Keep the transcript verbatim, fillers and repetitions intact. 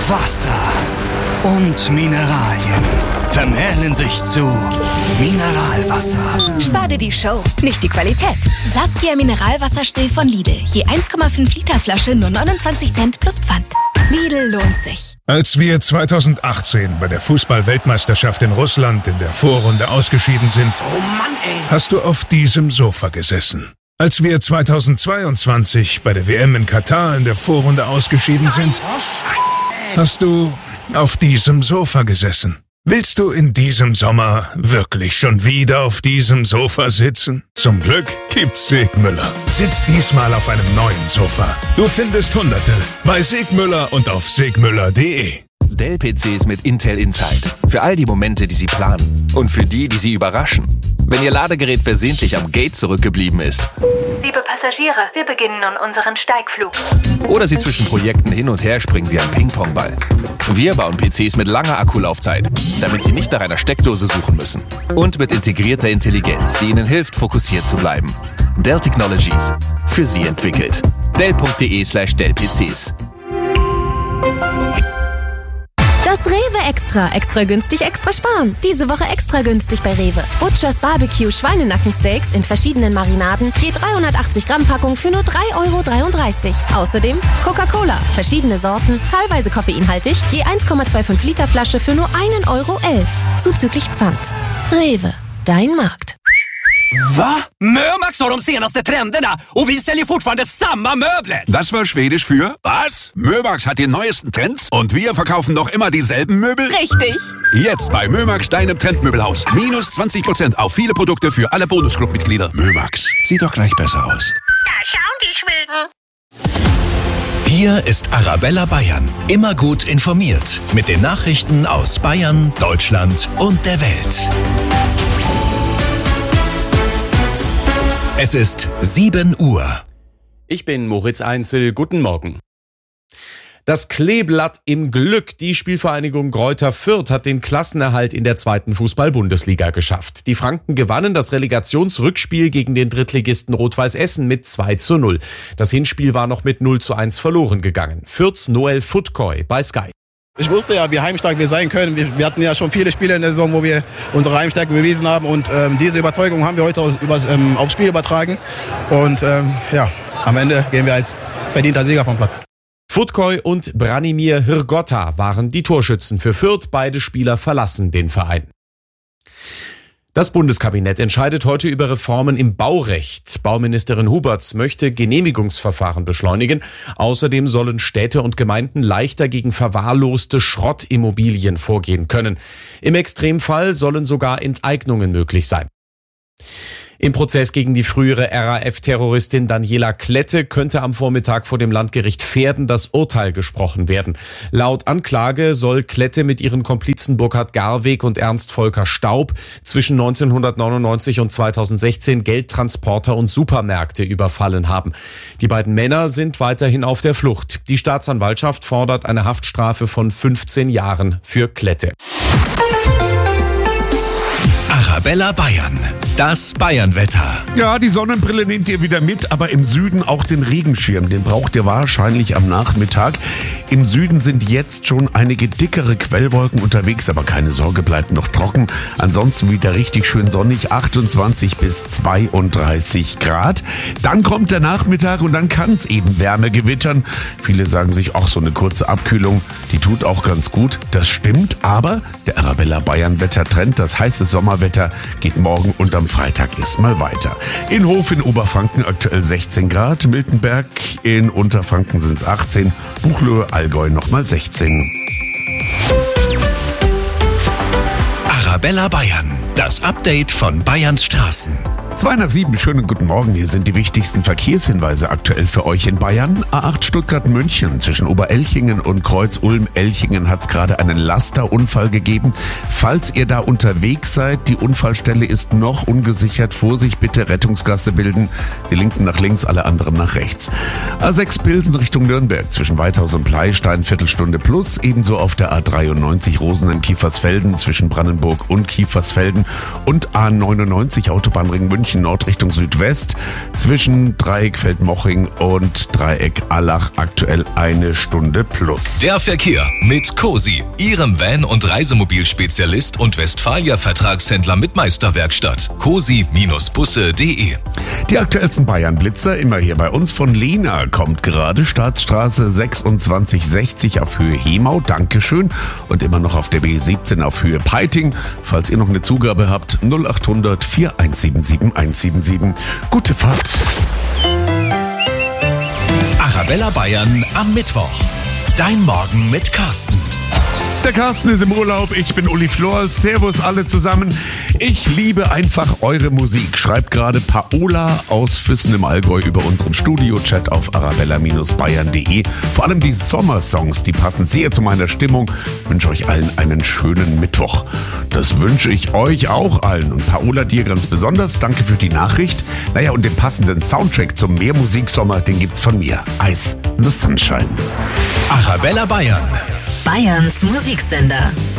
Wasser und Mineralien vermählen sich zu Mineralwasser. Spar dir die Show, nicht die Qualität. Saskia Mineralwasserstill von Lidl. Je eins Komma fünf Liter Flasche nur neunundzwanzig Cent plus Pfand. Lidl lohnt sich. Als wir zweitausendachtzehn bei der Fußball-Weltmeisterschaft in Russland in der Vorrunde ausgeschieden sind, Oh Mann, ey. hast du auf diesem Sofa gesessen. Als wir zweitausendzweiundzwanzig bei der W M in Katar in der Vorrunde ausgeschieden sind, hast du auf diesem Sofa gesessen. Willst du in diesem Sommer wirklich schon wieder auf diesem Sofa sitzen? Zum Glück gibt's Segmüller. Sitz diesmal auf einem neuen Sofa. Du findest Hunderte bei Segmüller und auf segmüller punkt de. Dell-P Cs mit Intel Inside. Für all die Momente, die Sie planen. Und für die, die Sie überraschen. Wenn Ihr Ladegerät versehentlich am Gate zurückgeblieben ist. Liebe Passagiere, wir beginnen nun unseren Steigflug. Oder Sie zwischen Projekten hin und her springen wie ein Ping-Pong-Ball. Wir bauen P Cs mit langer Akkulaufzeit, damit Sie nicht nach einer Steckdose suchen müssen. Und mit integrierter Intelligenz, die Ihnen hilft, fokussiert zu bleiben. Dell Technologies. Für Sie entwickelt. dell punkt de slash dellpcs. Das Rewe Extra. Extra günstig, extra sparen. Diese Woche extra günstig bei Rewe. Butchers Barbecue Schweinenackensteaks in verschiedenen Marinaden. Je dreihundertachtzig Gramm Packung für nur drei Euro dreiunddreißig. Außerdem Coca-Cola. Verschiedene Sorten, teilweise koffeinhaltig. Je eins Komma fünfundzwanzig Liter Flasche für nur ein Euro elf. Zuzüglich Pfand. Rewe. Dein Markt. Va? Mömax har de senaste trenderna och vi säljer fortfarande samma möbler. Das war Schwedisch für was? Mömax hat die neuesten Trends und wir verkaufen noch immer dieselben Möbel? Richtig. Jetzt bei Mömax, deinem Trendmöbelhaus. Minus zwanzig Prozent auf viele Produkte für alle Bonusclub-Mitglieder. Mömax, sieht doch gleich besser aus. Da schauen die Schweden. Hier ist Arabella Bayern. Immer gut informiert. Mit den Nachrichten aus Bayern, Deutschland und der Welt. Es ist sieben Uhr. Ich bin Moritz Einzel. Guten Morgen. Das Kleeblatt im Glück. Die Spielvereinigung Greuther Fürth hat den Klassenerhalt in der zweiten Fußball-Bundesliga geschafft. Die Franken gewannen das Relegationsrückspiel gegen den Drittligisten Rot-Weiß Essen mit zwei zu null. Das Hinspiel war noch mit null zu eins verloren gegangen. Fürths Noel Futkoy bei Sky. Ich wusste ja, wie heimstark wir sein können. Wir, wir hatten ja schon viele Spiele in der Saison, wo wir unsere Heimstärke bewiesen haben. Und ähm, diese Überzeugung haben wir heute aus, über, ähm, aufs Spiel übertragen. Und ähm, ja, am Ende gehen wir als verdienter Sieger vom Platz. Futkoy und Branimir Hrgotta waren die Torschützen für Fürth. Beide Spieler verlassen den Verein. Das Bundeskabinett entscheidet heute über Reformen im Baurecht. Bauministerin Huberts möchte Genehmigungsverfahren beschleunigen. Außerdem sollen Städte und Gemeinden leichter gegen verwahrloste Schrottimmobilien vorgehen können. Im Extremfall sollen sogar Enteignungen möglich sein. Im Prozess gegen die frühere R A F-Terroristin Daniela Klette könnte am Vormittag vor dem Landgericht Verden das Urteil gesprochen werden. Laut Anklage soll Klette mit ihren Komplizen Burkhard Garweg und Ernst Volker Staub zwischen neunzehnhundertneunundneunzig und zweitausendsechzehn Geldtransporter und Supermärkte überfallen haben. Die beiden Männer sind weiterhin auf der Flucht. Die Staatsanwaltschaft fordert eine Haftstrafe von fünfzehn Jahren für Klette. Arabella Bayern. Das Bayernwetter. Ja, die Sonnenbrille nehmt ihr wieder mit, aber im Süden auch den Regenschirm. Den braucht ihr wahrscheinlich am Nachmittag. Im Süden sind jetzt schon einige dickere Quellwolken unterwegs, aber keine Sorge, bleibt noch trocken. Ansonsten wieder richtig schön sonnig, achtundzwanzig bis zweiunddreißig Grad. Dann kommt der Nachmittag und dann kann es eben Wärme gewittern. Viele sagen sich, ach, so eine kurze Abkühlung, die tut auch ganz gut. Das stimmt, aber der Arabella Bayern Wettertrend, das heiße Sommerwetter, geht morgen und am Freitag erstmal weiter. In Hof in Oberfranken aktuell sechzehn Grad, Miltenberg in Unterfranken sind es achtzehn, Buchloe, Allgäu nochmal sechzehn. Arabella Bayern, das Update von Bayerns Straßen. Zwei nach sieben, schönen guten Morgen. Hier sind die wichtigsten Verkehrshinweise aktuell für euch in Bayern. A acht Stuttgart-München zwischen Oberelchingen und Kreuz-Ulm-Elchingen hat es gerade einen Lasterunfall gegeben. Falls ihr da unterwegs seid, die Unfallstelle ist noch ungesichert. Vorsicht bitte, Rettungsgasse bilden. Die linken nach links, alle anderen nach rechts. A sechs Pilsen Richtung Nürnberg zwischen Weithaus und Pleistein, Viertelstunde plus. Ebenso auf der A dreiundneunzig Rosenheim-Kiefersfelden zwischen Brandenburg und Kiefersfelden. Und A neunundneunzig Autobahnring München München Nord Richtung Südwest zwischen Dreieck Feldmoching und Dreieck Allach aktuell eine Stunde plus. Der Verkehr mit Cosi, Ihrem Van- und Reisemobilspezialist und Westfalia-Vertragshändler mit Meisterwerkstatt. cosi Bindestrich busse punkt de. Die aktuellsten Bayern-Blitzer immer hier bei uns. Von Lena kommt gerade Staatsstraße sechsundzwanzig sechzig auf Höhe Hemau. Dankeschön. Und immer noch auf der B siebzehn auf Höhe Peiting. Falls ihr noch eine Zugabe habt, null acht hundert vier eins sieben sieben eins sieben sieben. Gute Fahrt. Arabella Bayern am Mittwoch. Dein Morgen mit Carsten. Der Carsten ist im Urlaub, ich bin Uli Flor. Servus alle zusammen. Ich liebe einfach eure Musik, schreibt gerade Paola aus Füssen im Allgäu über unseren Studio-Chat auf arabella Bindestrich bayern punkt de. Vor allem die Sommersongs, die passen sehr zu meiner Stimmung. Ich wünsche euch allen einen schönen Mittwoch. Das wünsche ich euch auch allen und Paola dir ganz besonders. Danke für die Nachricht. Naja, und den passenden Soundtrack zum Meermusiksommer, den gibt's von mir. Ice in the Sunshine. Arabella Bayern. Bayerns Musiksender.